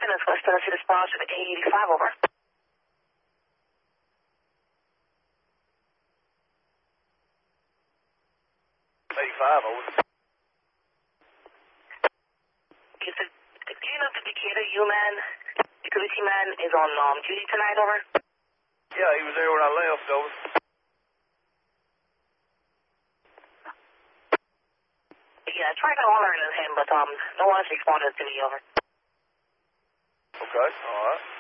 Minutes West Tennessee response to the A85, over. 85, over. Is the Decatur to Decatur, U-Man, security man is on duty tonight, over? Yeah, he was there when I left, over. Yeah, I tried hollering at him, but no one's responded to me, over. Okay, alright.